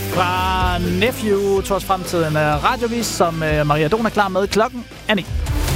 fra Nephew, trods fremtiden radiovis, som Maria Don er klar med. Klokken er 9.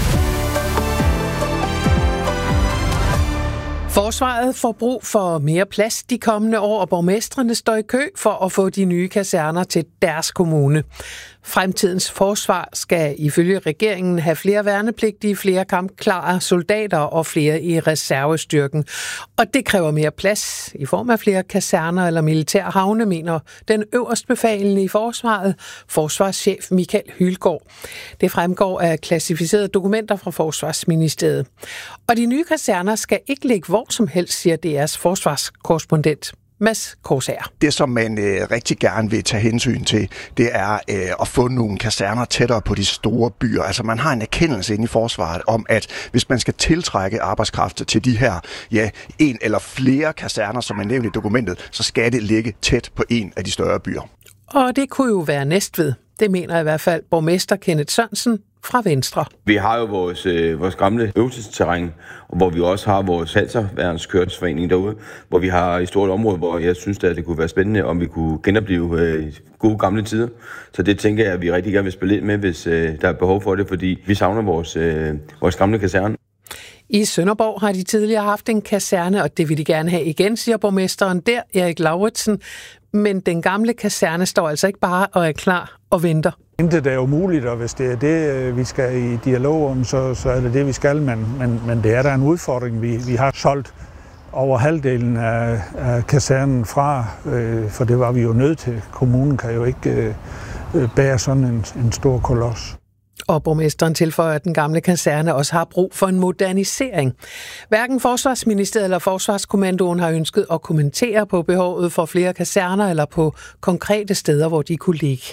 Forsvaret får brug for mere plads de kommende år, og borgmestrene står i kø for at få de nye kaserner til deres kommune. Fremtidens forsvar skal ifølge regeringen have flere værnepligtige, flere kampklare soldater og flere i reservestyrken. Og det kræver mere plads i form af flere kaserner eller militære havne, mener den øverstbefalende i forsvaret, forsvarschef Michael Hylgaard. Det fremgår af klassificerede dokumenter fra Forsvarsministeriet. Og de nye kaserner skal ikke ligge hvor som helst, siger DR's forsvarskorrespondent Mads Korsager. Det, som man rigtig gerne vil tage hensyn til, det er at få nogle kaserner tættere på de store byer. Altså man har en erkendelse inde i forsvaret om, at hvis man skal tiltrække arbejdskraft til de her, en eller flere kaserner, som er nævnt i dokumentet, så skal det ligge tæt på en af de større byer. Og det kunne jo være Næstved. Det mener i hvert fald borgmester Kenneth Sørensen fra Venstre. Vi har jo vores gamle øvelsesterræn, hvor vi også har vores Halserværnskørselsforening derude, hvor vi har et stort område, hvor jeg synes, at det kunne være spændende, om vi kunne genopleve gode gamle tider. Så det tænker jeg, at vi rigtig gerne vil spille ind med, hvis der er behov for det, fordi vi savner vores gamle kaserne. I Sønderborg har de tidligere haft en kaserne, og det vil de gerne have igen, siger borgmesteren der, Erik Lauritsen. Men den gamle kaserne står altså ikke bare og er klar og venter. Intet er umuligt, og hvis det er det, vi skal i dialog om, så er det det, vi skal. Men det er der en udfordring. Vi har solgt over halvdelen af kasernen fra, for det var vi jo nødt til. Kommunen kan jo ikke bære sådan en stor kolos. Og borgmesteren tilføjer, at den gamle kaserne også har brug for en modernisering. Hverken Forsvarsministeriet eller Forsvarskommandoen har ønsket at kommentere på behovet for flere kaserner eller på konkrete steder, hvor de kunne ligge.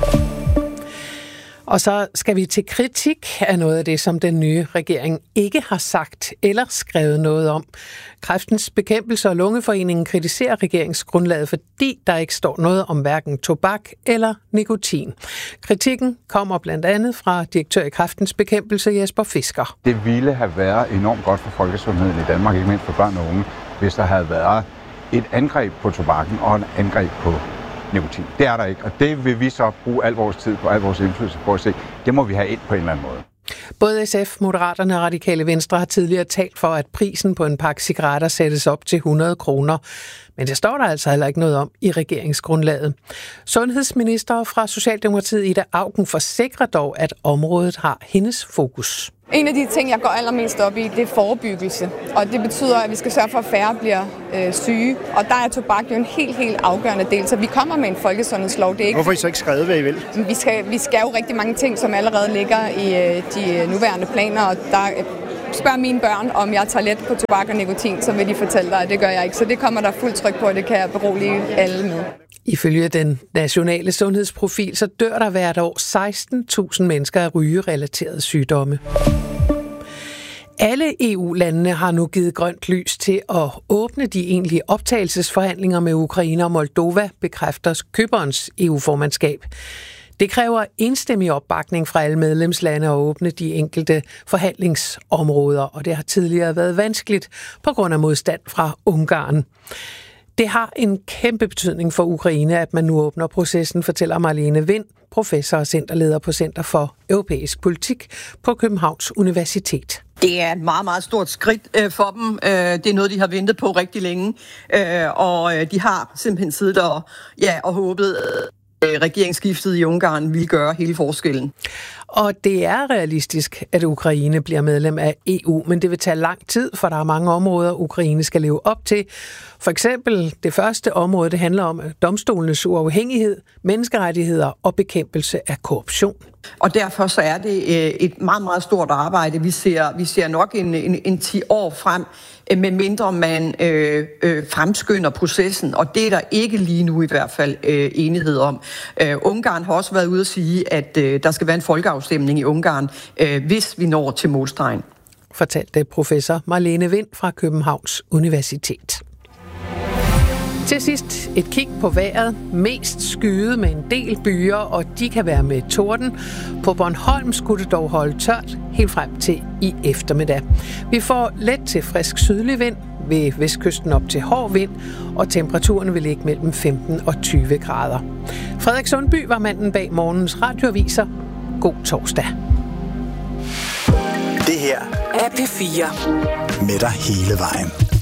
Og så skal vi til kritik af noget af det, som den nye regering ikke har sagt eller skrevet noget om. Kræftens Bekæmpelse og Lungeforeningen kritiserer regeringsgrundlaget, fordi der ikke står noget om hverken tobak eller nikotin. Kritikken kommer blandt andet fra direktør i Kræftens Bekæmpelse Jesper Fisker. Det ville have været enormt godt for folkesundheden i Danmark, ikke mindst for børn og unge, hvis der havde været et angreb på tobakken og et angreb på nikotin. Det er der ikke, og det vil vi så bruge al vores tid på, al vores indflydelse på at se. Det må vi have ind på en eller anden måde. Både SF, Moderaterne og Radikale Venstre har tidligere talt for, at prisen på en pakke cigaretter sættes op til 100 kroner. Men det står der altså heller ikke noget om i regeringsgrundlaget. Sundhedsminister fra Socialdemokratiet Ida Auken forsikrer dog, at området har hendes fokus. En af de ting, jeg går allermest op i, det er forebyggelse. Og det betyder, at vi skal sørge for, at færre bliver syge. Og der er tobak jo en helt afgørende del. Så vi kommer med en folkesundhedslov. Det er ikke... Hvorfor har I så ikke skrevet, hvad I vil? Vi skal jo rigtig mange ting, som allerede ligger i de nuværende planer. Og der spørger mine børn, om jeg tager let på tobak og nikotin, så vil de fortælle dig, at det gør jeg ikke. Så det kommer der fuldt tryk på, og det kan jeg berolige alle med. Ifølge den nationale sundhedsprofil, så dør der hvert år 16.000 mennesker af rygerelaterede sygdomme. Alle EU-landene har nu givet grønt lys til at åbne de egentlige optagelsesforhandlinger med Ukraine og Moldova, bekræfter køberens EU-formandskab. Det kræver enstemmig opbakning fra alle medlemslande at åbne de enkelte forhandlingsområder, og det har tidligere været vanskeligt på grund af modstand fra Ungarn. Det har en kæmpe betydning for Ukraine, at man nu åbner processen, fortæller Marlene Vind, professor og centerleder på Center for Europæisk Politik på Københavns Universitet. Det er et meget stort skridt for dem. Det er noget, de har ventet på rigtig længe, og de har simpelthen siddet og håbet, regeringsskiftet i Ungarn vil gøre hele forskellen. Og det er realistisk, at Ukraine bliver medlem af EU, men det vil tage lang tid, for der er mange områder, Ukraine skal leve op til. For eksempel det første område, det handler om domstolenes uafhængighed, menneskerettigheder og bekæmpelse af korruption. Og derfor så er det et meget stort arbejde. Vi ser nok en 10 år frem, med mindre man fremskynder processen, og det er der ikke lige nu i hvert fald enighed om. Ungarn har også været ude at sige, at der skal være en folkeafstemning i Ungarn, hvis vi når til målstregen. Fortalte professor Marlene Vind fra Københavns Universitet. Til sidst et kig på vejret. Mest skyet med en del byer, og de kan være med torden. På Bornholm skulle det dog holde tørt helt frem til i eftermiddag. Vi får let til frisk sydlig vind, ved vestkysten op til hård vind, og temperaturen vil ligge mellem 15 og 20 grader. Frederik Sundby var manden bag morgens radioaviser. God torsdag. Det her er P4 med dig hele vejen.